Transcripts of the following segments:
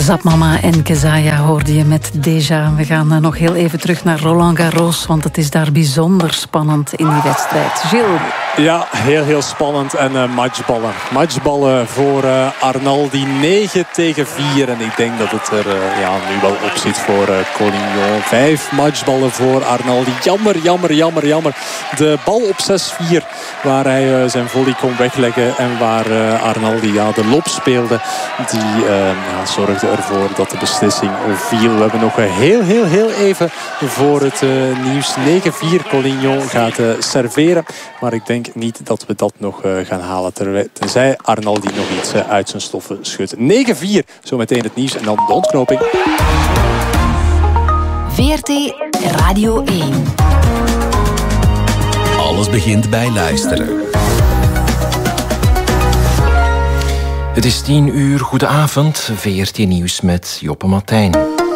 Zapmama en Kezaya hoorde je met Deja. We gaan nog heel even terug naar Roland Garros, want het is daar bijzonder spannend in die wedstrijd. Gilles. Ja, heel spannend. En matchballen. Matchballen voor Arnaldi. 9-4. En ik denk dat het er nu wel op zit voor Collignon. 5 matchballen voor Arnaldi. Jammer. De bal op 6-4, waar hij zijn volley kon wegleggen. En waar Arnaldi de lob speelde. Die zorgde ervoor dat de beslissing viel. We hebben nog heel even voor het nieuws. 9-4. Collignon gaat serveren. Maar ik denk niet dat we dat nog gaan halen. Tenzij Arnaldi nog iets uit zijn stoffen schudt. 9-4. Zometeen het nieuws en dan de ontknoping. VRT Radio 1. Alles begint bij luisteren. Het is 10:00. Goedenavond. VRT Nieuws met Joppe Martijn.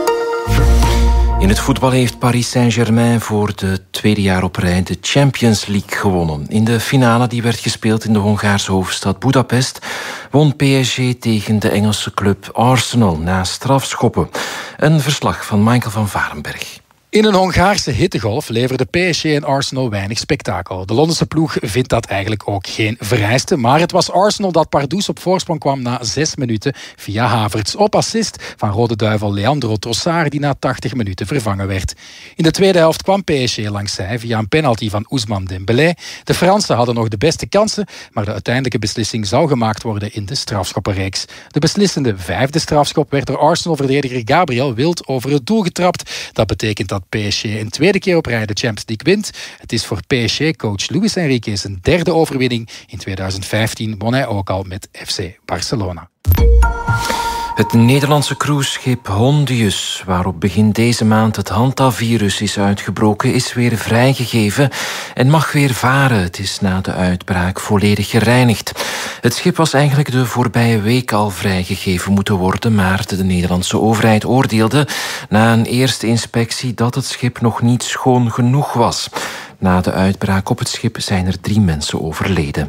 In het voetbal heeft Paris Saint-Germain voor de tweede jaar op rij de Champions League gewonnen. In de finale die werd gespeeld in de Hongaarse hoofdstad Budapest won PSG tegen de Engelse club Arsenal na strafschoppen. Een verslag van Michael van Varenberg. In een Hongaarse hittegolf leverde PSG en Arsenal weinig spektakel. De Londense ploeg vindt dat eigenlijk ook geen vereiste. Maar het was Arsenal dat pardoes op voorsprong kwam na 6 minuten via Havertz. Op assist van Rode Duivel Leandro Trossard, die na 80 minuten vervangen werd. In de tweede helft kwam PSG langs zij via een penalty van Ousmane Dembélé. De Fransen hadden nog de beste kansen, maar de uiteindelijke beslissing zou gemaakt worden in de strafschoppenreeks. De beslissende 5e strafschop werd door Arsenal-verdediger Gabriel Wild over het doel getrapt. Dat betekent dat PSG een tweede keer op rij de Champions League wint. Het is voor PSG-coach Luis Enrique zijn 3e overwinning. In 2015 won hij ook al met FC Barcelona. Het Nederlandse cruiseschip Hondius, waarop begin deze maand het Hantavirus is uitgebroken, is weer vrijgegeven en mag weer varen. Het is na de uitbraak volledig gereinigd. Het schip was eigenlijk de voorbije week al vrijgegeven moeten worden, maar de Nederlandse overheid oordeelde na een eerste inspectie dat het schip nog niet schoon genoeg was. Na de uitbraak op het schip zijn er 3 mensen overleden.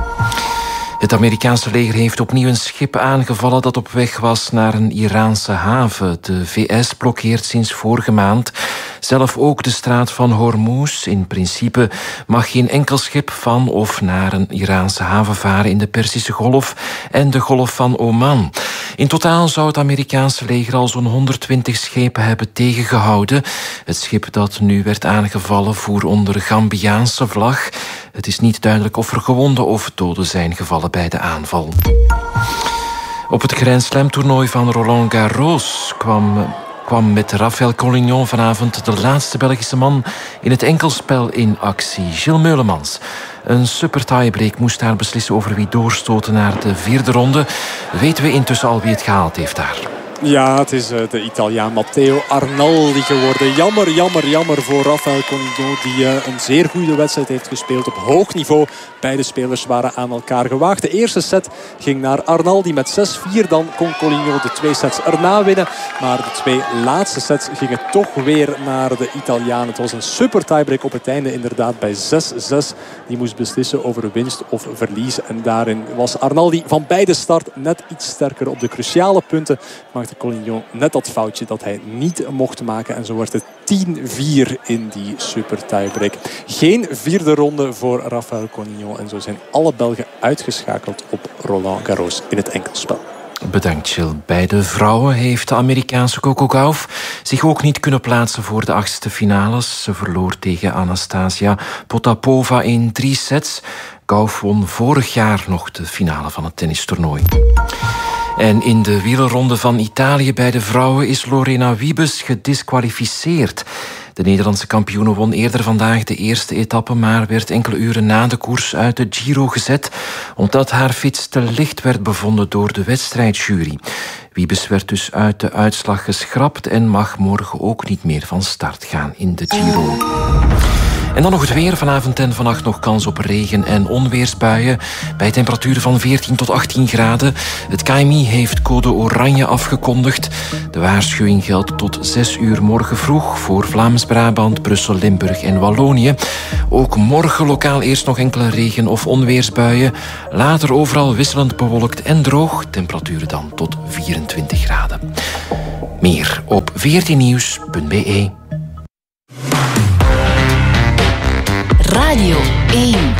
Het Amerikaanse leger heeft opnieuw een schip aangevallen dat op weg was naar een Iraanse haven. De VS blokkeert sinds vorige maand zelf ook de straat van Hormuz. In principe mag geen enkel schip van of naar een Iraanse haven varen in de Perzische Golf en de Golf van Oman. In totaal zou het Amerikaanse leger al zo'n 120 schepen hebben tegengehouden. Het schip dat nu werd aangevallen voer onder Gambiaanse vlag. Het is niet duidelijk of er gewonden of doden zijn gevallen bij de aanval. Op het Grand Slam toernooi van Roland Garros kwam met Rafael Collignon vanavond de laatste Belgische man in het enkelspel in actie. Gilles Meulemans. Een super tiebreak moest daar beslissen over wie doorstoten naar de 4e ronde. Weten we intussen al wie het gehaald heeft daar? Ja, het is de Italiaan Matteo Arnaldi geworden. Jammer voor Rafael Collignon, die een zeer goede wedstrijd heeft gespeeld op hoog niveau. Beide spelers waren aan elkaar gewaagd. De eerste set ging naar Arnaldi met 6-4. Dan kon Collignon de 2 sets erna winnen. Maar de 2 laatste sets gingen toch weer naar de Italiaan. Het was een super tiebreak op het einde, inderdaad bij 6-6. Die moest beslissen over winst of verlies. En daarin was Arnaldi van beide start net iets sterker op de cruciale punten. Maakte Collignon net dat foutje dat hij niet mocht maken. En zo wordt het 10-4 in die super tiebreak. Geen 4e ronde voor Rafael Collignon. En zo zijn alle Belgen uitgeschakeld op Roland Garros in het enkelspel. Bedankt, Gilles. Bij de vrouwen heeft de Amerikaanse Coco Gauff zich ook niet kunnen plaatsen voor de 8e finales. Ze verloor tegen Anastasia Potapova in 3 sets. Gauff won vorig jaar nog de finale van het tennistoernooi. En in de wielerronde van Italië bij de vrouwen is Lorena Wiebes gediskwalificeerd. De Nederlandse kampioene won eerder vandaag de eerste etappe, maar werd enkele uren na de koers uit de Giro gezet, omdat haar fiets te licht werd bevonden door de wedstrijdjury. Wiebes werd dus uit de uitslag geschrapt en mag morgen ook niet meer van start gaan in de Giro. En dan nog het weer. Vanavond en vannacht nog kans op regen- en onweersbuien. Bij temperaturen van 14 tot 18 graden. Het KNMI heeft code oranje afgekondigd. De waarschuwing geldt tot 6 uur morgen vroeg voor Vlaams-Brabant, Brussel, Limburg en Wallonië. Ook morgen lokaal eerst nog enkele regen- of onweersbuien. Later overal wisselend bewolkt en droog. Temperaturen dan tot 24 graden. op 14nieuws.be. Radio 1.